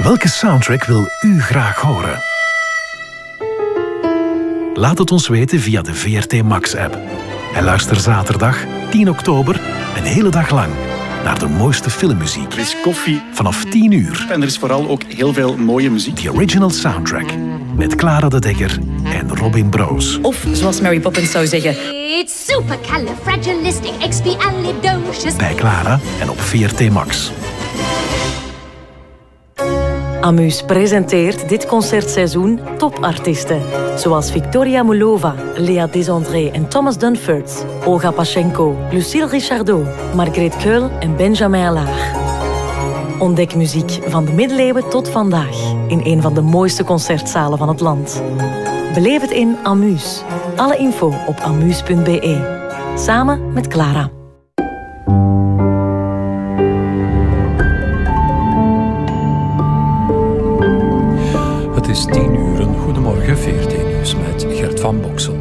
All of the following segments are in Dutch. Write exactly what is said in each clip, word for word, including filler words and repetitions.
Welke soundtrack wil u graag horen? Laat het ons weten via de V R T Max-app. En luister zaterdag, tien oktober, een hele dag lang naar de mooiste filmmuziek. Er is koffie. Vanaf tien uur. En er is vooral ook heel veel mooie muziek. The Original Soundtrack. Met Clara de Dekker en Robin Broos. Of, zoals Mary Poppins zou zeggen... It's supercalifragilisticexpialidocious. Bij Clara en op V R T Max. Amus presenteert dit concertseizoen topartiesten. Zoals Victoria Mulova, Lea Desandré en Thomas Dunford, Olga Pachenko, Lucille Richardot, Margreet Keul en Benjamin Laar. Ontdek muziek van de middeleeuwen tot vandaag in een van de mooiste concertzalen van het land. Beleef het in Amus. Alle info op amus punt b e. Samen met Clara. Het is tien uur. Een goedemorgen, V R T Nieuws met Gert van Boksel.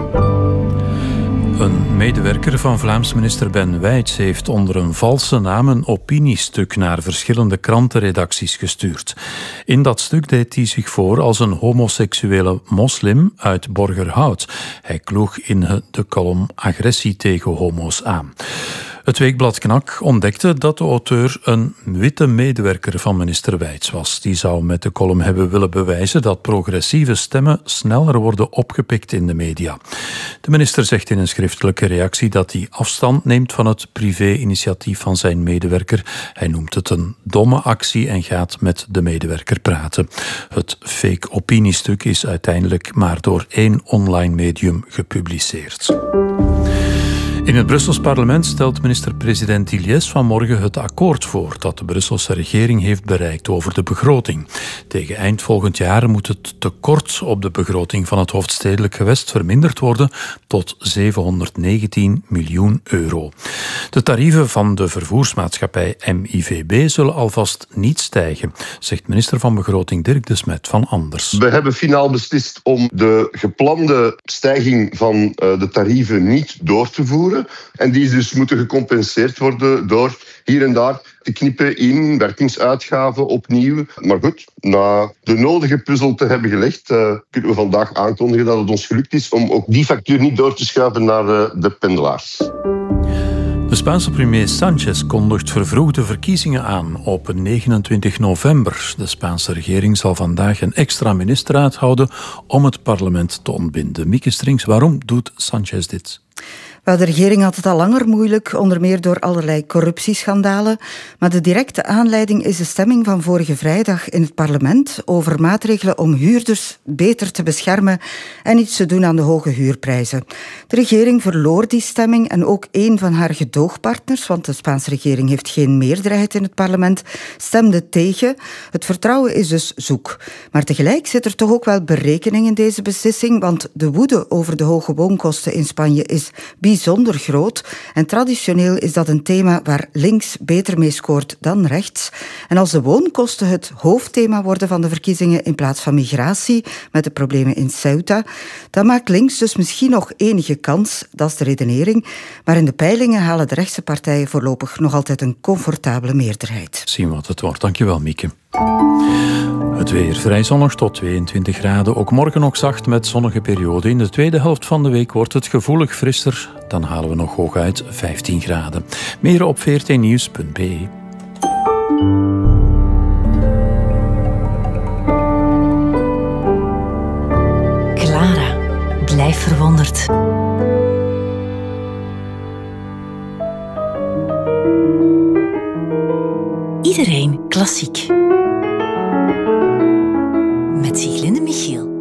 Een medewerker van Vlaams minister Ben Wijts heeft onder een valse naam een opiniestuk naar verschillende krantenredacties gestuurd. In dat stuk deed hij zich voor als een homoseksuele moslim uit Borgerhout. Hij kloeg in de column agressie tegen homo's aan. Het weekblad Knak ontdekte dat de auteur een witte medewerker van minister Wijts was. Die zou met de column hebben willen bewijzen dat progressieve stemmen sneller worden opgepikt in de media. De minister zegt in een schriftelijke reactie dat hij afstand neemt van het privé-initiatief van zijn medewerker. Hij noemt het een domme actie en gaat met de medewerker praten. Het fake opiniestuk is uiteindelijk maar door één online medium gepubliceerd. In het Brussels parlement stelt minister-president Iliès vanmorgen het akkoord voor dat de Brusselse regering heeft bereikt over de begroting. Tegen eind volgend jaar moet het tekort op de begroting van het hoofdstedelijk gewest verminderd worden tot zevenhonderdnegentien miljoen euro. De tarieven van de vervoersmaatschappij M I V B zullen alvast niet stijgen, zegt minister van Begroting Dirk de Smet van Anders. We hebben finaal beslist om de geplande stijging van uh, de tarieven niet door te voeren. En die dus moeten gecompenseerd worden door hier en daar te knippen in werkingsuitgaven opnieuw. Maar goed, na de nodige puzzel te hebben gelegd, uh, kunnen we vandaag aankondigen dat het ons gelukt is om ook die factuur niet door te schuiven naar uh, de pendelaars. De Spaanse premier Sánchez kondigt vervroegde verkiezingen aan op negenentwintig november. De Spaanse regering zal vandaag een extra ministerraad houden om het parlement te ontbinden. Mieke Strings, waarom doet Sánchez dit? Wel, de regering had het al langer moeilijk, onder meer door allerlei corruptieschandalen. Maar de directe aanleiding is de stemming van vorige vrijdag in het parlement over maatregelen om huurders beter te beschermen en iets te doen aan de hoge huurprijzen. De regering verloor die stemming en ook een van haar gedoogpartners, want de Spaanse regering heeft geen meerderheid in het parlement, stemde tegen. Het vertrouwen is dus zoek. Maar tegelijk zit er toch ook wel berekening in deze beslissing, want de woede over de hoge woonkosten in Spanje is bijzonder groot. En traditioneel is dat een thema waar links beter mee scoort dan rechts. En als de woonkosten het hoofdthema worden van de verkiezingen in plaats van migratie, met de problemen in Ceuta, dan maakt links dus misschien nog enige kans. Dat is de redenering. Maar in de peilingen halen de rechtse partijen voorlopig nog altijd een comfortabele meerderheid. Zien wat het wordt. Dankjewel, Mieke. Het weer vrij zonnig tot tweeëntwintig graden. Ook morgen nog zacht met zonnige periode. In de tweede helft van de week wordt het gevoelig frisser. Dan halen we nog hooguit vijftien graden. Meer op v r t nieuws punt b e. Clara, blijf verwonderd. Iedereen klassiek. Met Sieglinde Michiel.